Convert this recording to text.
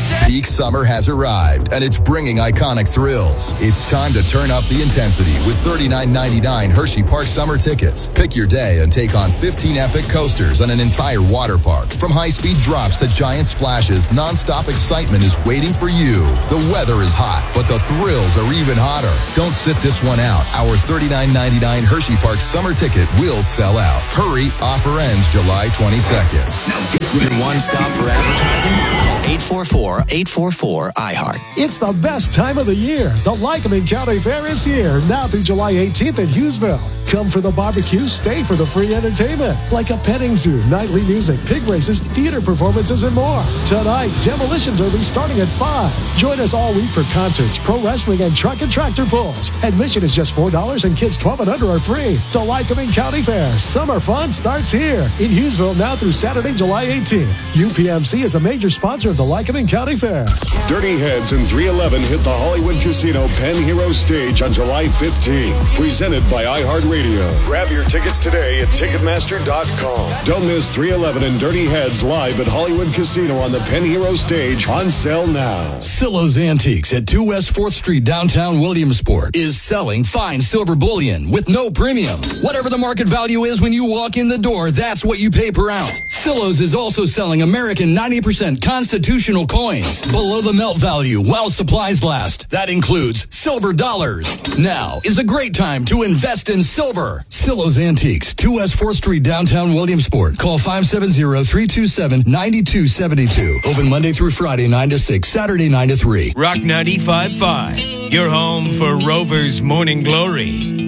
Peak summer has arrived, and it's bringing iconic thrills. It's time to turn up the intensity with $39.99 Hershey Park summer tickets. Pick your day and take on 15 epic coasters and an entire water park. From high-speed drops to giant splashes, nonstop excitement is waiting for you. The weather is hot, but the thrills are even hotter. Don't sit this one out. Our $39.99 Hershey Park summer ticket will sell out. Hurry, offer ends July 22nd. One stop for advertising? Call 844-844-iHeart. It's the best time of the year. The Lycoming County Fair is here, now through July 18th in Hughesville. Come for the barbecue, stay for the free entertainment, like a petting zoo, nightly music, pig races, theater performances, and more. Tonight, demolitions will be starting at 5. Join us all week for concerts, pro wrestling, and truck and tractor pulls. Admission is just $4, and kids 12 and under are free. The Lycoming County Fair. Summer fun starts here in Hughesville now through Saturday, July 18th. UPMC is a major sponsor of the Lycoming County Fair. Dirty Heads and 311 hit the Hollywood Casino Penn Hero stage on July 15th. Presented by iHeartRadio. Grab your tickets today at Ticketmaster.com. Don't miss 311 and Dirty Heads live at Hollywood Casino on the Penn Hero stage, on sale now. Silo's Antiques at 2 West 4th Street, downtown Williamsport, is selling fine silver bullion with no premium. Whatever the market value is when you walk in the door, that's what you pay per ounce. Silo's is also selling American 90% constitutional coins below the melt value while supplies last. That includes silver dollars. Now is a great time to invest in silver. Silo's Antiques, 2 West 4th Street, downtown Williamsport. Call 570-327-9272. Open Monday through Friday, 9 to 6, Saturday, 9 to 3. Rock 95.5, your home for Rovers Morning Glory.